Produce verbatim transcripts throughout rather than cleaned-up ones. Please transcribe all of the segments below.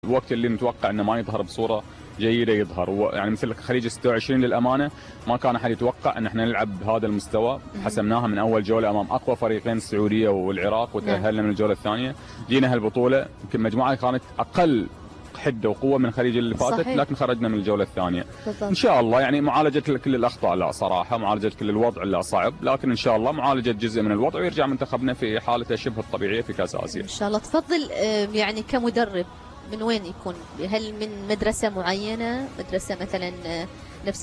الوقت اللي نتوقع انه ما يظهر بصوره جيده يظهر، يعني مثل خليج ستة وعشرين للامانه ما كان احد يتوقع ان احنا نلعب بهذا المستوى، حسمناها من اول جوله امام اقوى فريقين السعوديه والعراق وتاهلنا من الجوله الثانيه. جينا هالبطوله يمكن مجموعه كانت اقل حده وقوه من الخليج اللي فاتت، صحيح. لكن خرجنا من الجوله الثانيه بالضبط. ان شاء الله يعني معالجه كل الاخطاء لا صراحه، معالجه كل الوضع لا صعب، لكن ان شاء الله معالجه جزء من الوضع ويرجع منتخبنا في حالته شبه الطبيعيه في كاس اسيا ان شاء الله. تفضل يعني كمدرب من وين يكون؟ هل من مدرسه معينه، مدرسه مثلا نفس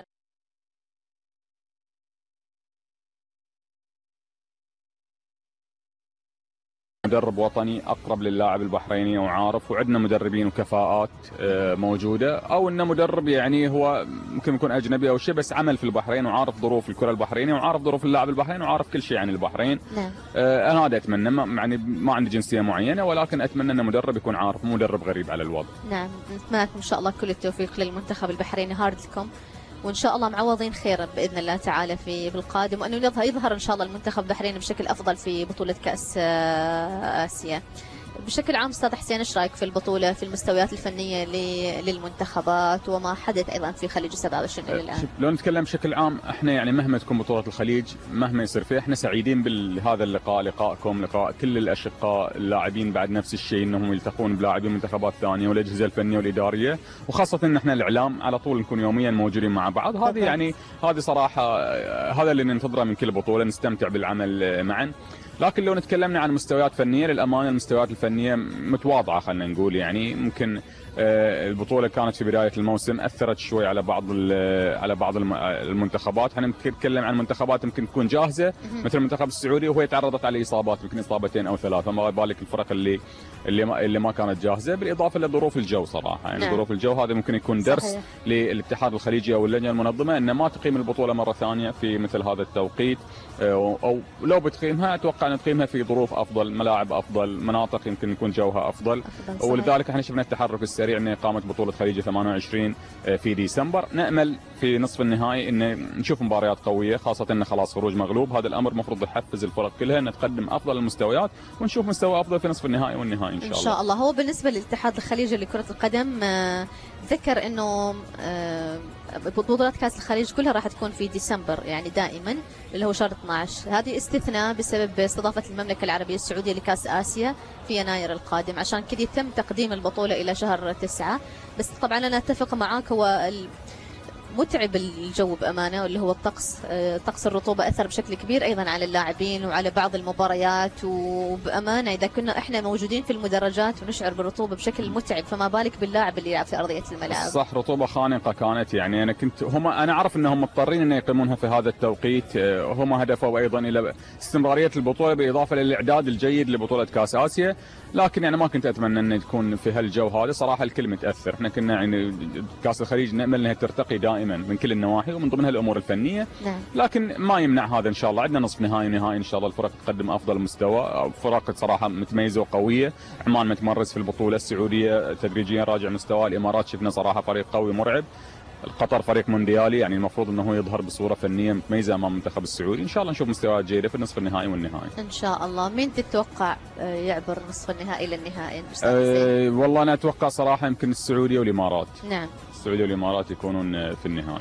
مدرب وطني اقرب للاعب البحريني وعارف، وعندنا مدربين وكفاءات موجوده، او انه مدرب يعني هو ممكن يكون اجنبي او شيء بس عمل في البحرين وعارف ظروف الكره البحرينيه وعارف ظروف اللاعب البحريني وعارف كل شيء عن البحرين. نعم. آه انا هذا اتمنى، ما يعني ما عندي جنسيه معينه، ولكن اتمنى انه مدرب يكون عارف، مو مدرب غريب على الوضع. نعم، نتمنى لكم ان شاء الله كل التوفيق للمنتخب البحريني، هارد لكم، وان شاء الله معوضين خيرا باذن الله تعالى في بالقادم، وانه يظهر يظهر ان شاء الله المنتخب البحريني بشكل افضل في بطوله كاس اسيا. بشكل عام استاذ حسين، ايش رايك في البطوله في المستويات الفنيه للمنتخبات وما حدث ايضا في خليج سبعة وعشرين الى الان؟ لو نتكلم بشكل عام، احنا يعني مهما تكون بطوله الخليج مهما يصير فيه، احنا سعيدين بهذا اللقاء، لقائكم، لقاء كل الاشقاء اللاعبين بعد نفس الشيء، انهم يلتقون بلاعبين منتخبات ثانيه والاجهزه الفنيه والاداريه، وخاصه ان احنا الاعلام على طول نكون يوميا موجودين مع بعض. هذه يعني هذه صراحه هذا اللي ننتظره من كل بطوله، نستمتع بالعمل معا. لكن لو نتكلمنا عن مستويات فنيه، للامانه المستويات الفنيه متواضعه خلينا نقول، يعني ممكن البطوله كانت في بدايه الموسم اثرت شوي على بعض على بعض المنتخبات، احنا نتكلم عن منتخبات يمكن تكون جاهزه مثل المنتخب السعودي وهي تعرضت على اصابات، يمكن اصابتين او ثلاثه، ما بالك الفرق اللي اللي ما اللي ما كانت جاهزه، بالاضافه لظروف الجو صراحه، يعني نعم. ظروف الجو هذا ممكن يكون درس صحيح. للاتحاد الخليجي او اللجنه المنظمه ان ما تقيم البطوله مره ثانيه في مثل هذا التوقيت، او لو بتقيمها اتوقع ان تقيمها في ظروف افضل، ملاعب افضل، مناطق يمكن يكون جوها افضل، أفضل ولذلك احنا شفنا التحرك السريع ان اقامه بطوله خليج ثمانية وعشرين في ديسمبر. نامل في نصف النهائي ان نشوف مباريات قويه، خاصه ان خلاص خروج مغلوب، هذا الامر المفروض يحفز الفرق كلها ان تقدم افضل المستويات ونشوف مستوى افضل في نصف النهائي والنهائي ان شاء الله. ان شاء الله. هو بالنسبه للاتحاد الخليجي لكره القدم ذكر انه بطولات كاس الخليج كلها راح تكون في ديسمبر يعني دائما اللي هو شهر اثني عشر، هذه استثناء بسبب استضافه المملكه العربيه السعوديه لكاس اسيا في يناير القادم، عشان كذا يتم تقديم البطوله الى شهر تسعة. بس طبعا انا اتفق معاك، هو متعب الجو بامانه، واللي هو الطقس، طقس الرطوبه اثر بشكل كبير ايضا على اللاعبين وعلى بعض المباريات، وبامانه اذا كنا احنا موجودين في المدرجات ونشعر بالرطوبه بشكل متعب، فما بالك باللاعب اللي يلعب في ارضيه الملاعب. صح، رطوبه خانقه كانت، يعني انا كنت هم انا اعرف انهم مضطرين ان يقيمونها في هذا التوقيت، هم هدفوا ايضا الى استمراريه البطوله بالاضافه للاعداد الجيد لبطوله كاس اسيا، لكن يعني ما كنت اتمنى ان تكون في هالجو هذا، صراحه الكل متاثر، احنا كنا يعني كاس الخليج نامل انها ترتقي دائما من كل النواحي ومن ضمنها الامور الفنيه، نعم. لكن ما يمنع هذا ان شاء الله، عندنا نصف نهائي ونهائي ان شاء الله الفرق تقدم افضل مستوى، فرق صراحه متميزه وقويه، عمان متمرس في البطوله، السعوديه تدريجيا راجع مستوى، الامارات شفنا صراحه فريق قوي مرعب، قطر فريق مونديالي يعني المفروض انه هو يظهر بصوره فنيه متميزه امام المنتخب السعودي، ان شاء الله نشوف مستويات جيده في النصف النهائي والنهائي ان شااء الله. مين تتوقع يعبر نصف النهائي للنهائي؟ أه والله انا اتوقع صراحه يمكن السعوديه والامارات. نعم، السعوديه والامارات يكونون في النهائي.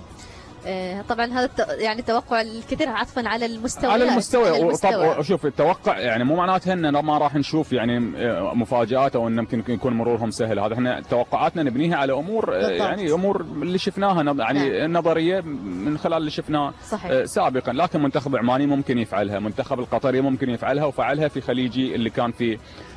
طبعا هذا يعني توقع الكثير عطفا على المستوى على المستوى طب شوف التوقع يعني مو معناتها ان ما راح نشوف يعني مفاجآت او ان يمكن يكون مرورهم سهل، هذا احنا توقعاتنا نبنيها على امور بالضبط. يعني امور اللي شفناها يعني نعم. نظريه من خلال اللي شفناه صحيح. سابقا، لكن منتخب عماني ممكن يفعلها، منتخب القطري ممكن يفعلها، وفعلها في خليجي اللي كان في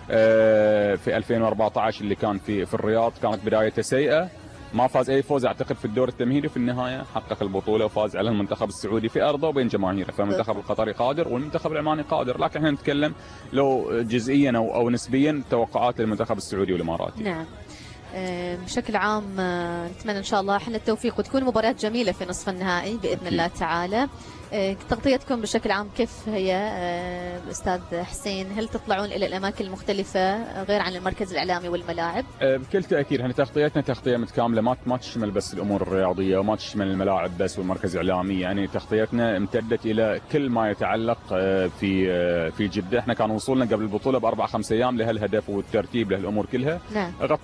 في ألفين وأربعة عشر اللي كان في في الرياض، كانت بدايته سيئه، ما فاز اي فوز اعتقد في الدور التمهيدي، في النهايه حقق البطوله وفاز على المنتخب السعودي في ارضه وبين جماهيره، فالمنتخب القطري قادر والمنتخب العماني قادر، لكن احنا نتكلم لو جزئيا او او نسبيا توقعات للمنتخب السعودي والاماراتي. نعم. بشكل عام نتمنى ان شاء الله احنا التوفيق وتكون مباريات جميله في نصف النهائي باذن الله تعالى. تغطيتكم بشكل عام كيف هي استاذ حسين؟ هل تطلعون الى الاماكن المختلفه غير عن المركز الاعلامي والملاعب؟ بكل تاكيد، احنا تغطيتنا تغطيه متكامله، ما ما تشمل بس الامور الرياضيه وما تشمل الملاعب بس والمركز الاعلامي، يعني تغطيتنا امتدت الى كل ما يتعلق في في جده، احنا كان وصولنا قبل البطوله باربع خمس ايام لهالهدف والترتيب لهالامور كلها. نعم.